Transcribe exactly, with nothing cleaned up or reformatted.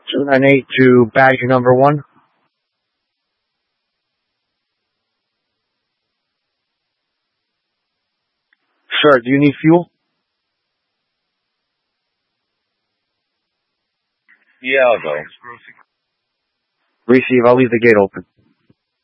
two nine eight to badge number one. Sir, do you need fuel? Yeah, I'll go. Receive. I'll leave the gate open.